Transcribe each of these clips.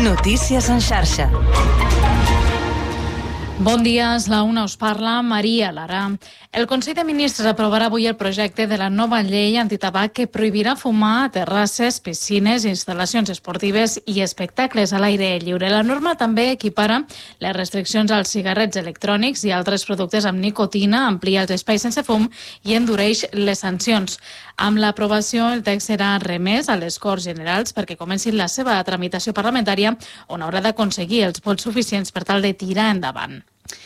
Notícies en xarxa. Bon dia, és la una, us parla Maria Lara. El Consell de Ministres aprovarà avui el projecte de la nova llei antitabac que prohibirà fumar a terrasses, piscines, instal·lacions esportives i espectacles a l'aire lliure. La norma també equipara les restriccions als cigarrets electrònics i altres productes amb nicotina, amplia els espais sense fum i endureix les sancions. Amb l'aprovació, el text serà remès a les Corts Generals perquè comenci la seva tramitació parlamentària, on haurà d'aconseguir els vots suficients per tal de tirar endavant.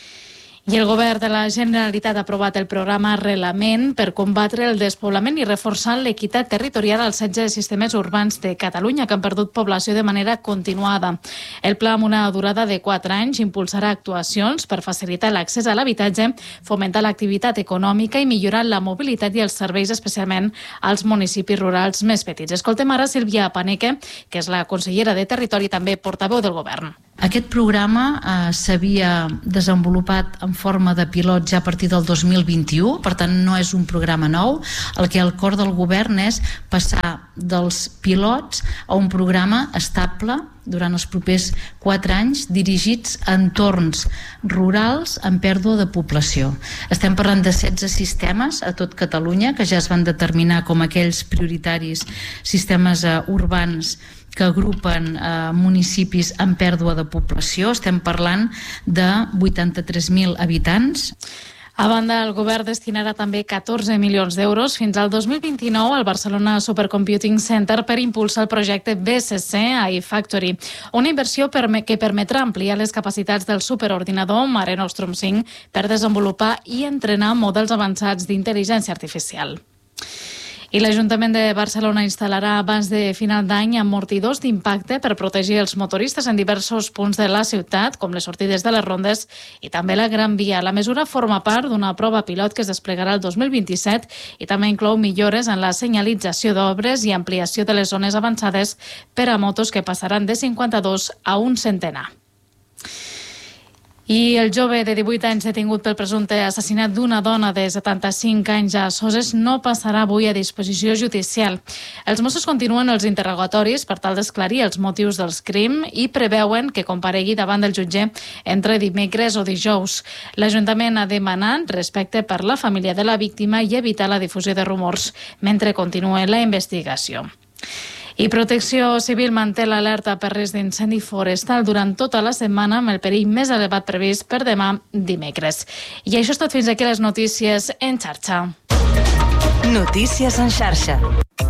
I el govern de la Generalitat ha aprovat el programa Arrelament per combatre el despoblament i reforçar l'equitat territorial als 16 sistemes urbans de Catalunya que han perdut població de manera continuada. El pla, amb una durada de 4 anys, impulsarà actuacions per facilitar l'accés a l'habitatge, fomentar l'activitat econòmica i millorar la mobilitat i els serveis, especialment als municipis rurals més petits. Escoltem ara Sílvia Paneque, que és la consellera de Territori i també portaveu del govern. Aquest programa s'havia desenvolupat en forma de pilot ja a partir del 2021, per tant no és un programa nou. El que el cor del govern és passar dels pilots a un programa estable durant els propers 4 anys dirigits a entorns rurals en pèrdua de població. Estem parlant de 16 sistemes a tot Catalunya que ja es van determinar com aquells prioritaris sistemes urbans que agrupen municipis en pèrdua de població. Estem parlant de 83.000 habitants. A banda, el govern destinarà també 14 milions d'euros fins al 2029 al Barcelona Supercomputing Center per impulsar el projecte BCC AI Factory, una inversió que permetrà ampliar les capacitats del superordinador Mare Nostrum 5 per desenvolupar i entrenar models avançats d'intel·ligència artificial. I l'Ajuntament de Barcelona instal·larà abans de final d'any amortidors d'impacte per protegir els motoristes en diversos punts de la ciutat, com les sortides de les rondes i també la Gran Via. La mesura forma part d'una prova pilot que es desplegarà el 2027 i també inclou millores en la senyalització d'obres i ampliació de les zones avançades per a motos que passaran de 52 a un centenar. I el jove de 18 anys detingut pel presumpte assassinat d'una dona de 75 anys a Soses no passarà avui a disposició judicial. Els Mossos continuen els interrogatoris per tal d'esclarir els motius dels crims i preveuen que comparegui davant del jutge entre dimecres o dijous. L'Ajuntament ha demanat respecte per la família de la víctima i evitar la difusió de rumors mentre continua la investigació. I Protecció Civil manté l'alerta per risc d'incendi forestal durant tota la setmana amb el perill més elevat previst per demà dimecres. I això és tot, fins aquí les notícies en xarxa. Notícies en xarxa.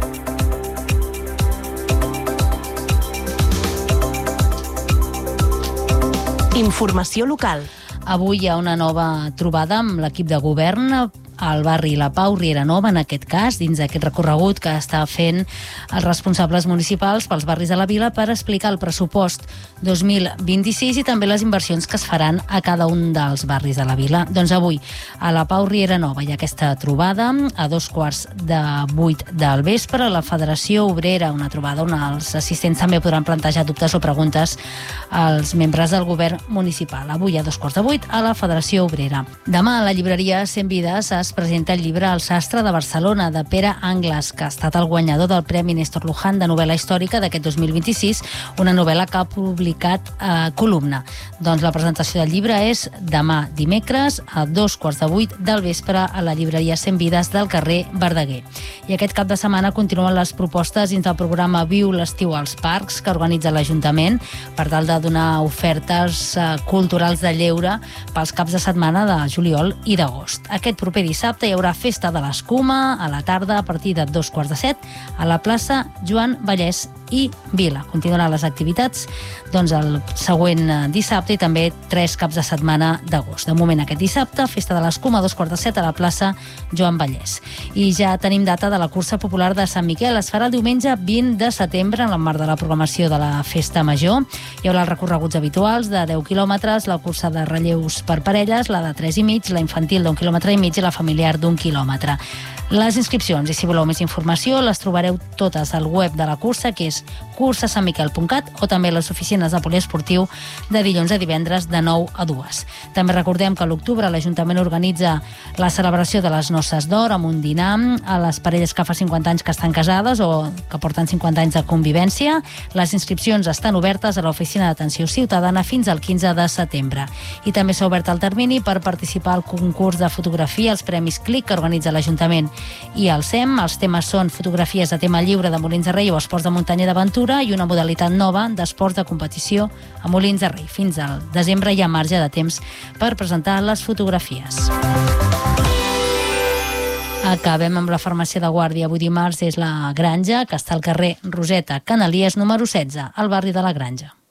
Informació local. Avui hi ha una nova trobada amb l'equip de govern al barri La Pau, Riera Nova, en aquest cas, dins d'aquest recorregut que està fent els responsables municipals pels barris de la vila per explicar el pressupost 2026 i també les inversions que es faran a cada un dels barris de la vila. Doncs avui, a La Pau, Riera Nova, hi ha aquesta trobada a 7:15 del vespre a la Federació Obrera, una trobada on els assistents també podran plantejar dubtes o preguntes als membres del govern municipal. Avui a 7:15 a la Federació Obrera. Demà a la llibreria 100 Vides es presenta el llibre El sastre de Barcelona, de Pere Angles, que ha estat el guanyador del Premi Néstor Luján de novel·la històrica d'aquest 2026, una novel·la que ha publicat Columna. Doncs la presentació del llibre és demà dimecres a 7:15 del vespre a la llibreria 100 Vides del carrer Verdaguer. I aquest cap de setmana continuen les propostes dins del programa Viu l'estiu als parcs que organitza l'Ajuntament per tal de donar ofertes culturals de lleure pels caps de setmana de juliol i d'agost. Aquest proper dissabte hi haurà festa de l'escuma a la tarda a partir de 7:15 a la plaça Joan Vallès i Vila. Continuaran les activitats el següent dissabte i també 3 caps de setmana d'agost. De moment aquest dissabte, festa de l'escuma a 7:15 a la plaça Joan Vallès. I ja tenim data de la cursa popular de Sant Miquel. Es farà el diumenge 20 de setembre en el marc de la programació de la Festa Major. Hi haurà els recorreguts habituals de 10 quilòmetres, la cursa de relleus per parelles, la de 3,5, la infantil d'1,5 quilòmetre i la familiar d'1 quilòmetre. Les inscripcions, i si voleu més informació, les trobareu totes al web de la cursa, que és cursasantmiquel.cat, o també a les oficines de poliesportiu de dilluns a divendres de 9 a 2. També recordem que a l'octubre l'Ajuntament organitza la celebració de les noces d'or amb un dinar a les parelles que fa 50 anys que estan casades o que porten 50 anys de convivència. Les inscripcions estan obertes a l'Oficina d'Atenció Ciutadana fins al 15 de setembre. I també s'ha obert el termini per participar al concurs de fotografia, els Premis CLIC, que organitza l'Ajuntament i el SEM. Els temes són fotografies de tema lliure de Molins de Rei o esports de muntanya i d'aventura i una modalitat nova d'esports de competició a Molins de Rei. Fins al desembre hi ha marge de temps per presentar les fotografies. Acabem amb la farmàcia de guàrdia. Avui dimarts és la Granja, que està al carrer Roseta Canalies, número 16, al barri de la Granja.